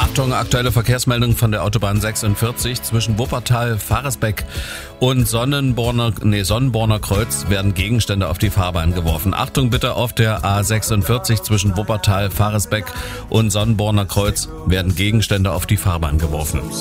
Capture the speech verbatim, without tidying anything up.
Achtung, aktuelle Verkehrsmeldung von der Autobahn sechsundvierzig. Zwischen Wuppertal, Faresbeck und Sonnenborner, nee, Sonnenborner Kreuz werden Gegenstände auf die Fahrbahn geworfen. Achtung bitte, auf der A sechsundvierzig zwischen Wuppertal, Faresbeck und Sonnenborner Kreuz werden Gegenstände auf die Fahrbahn geworfen.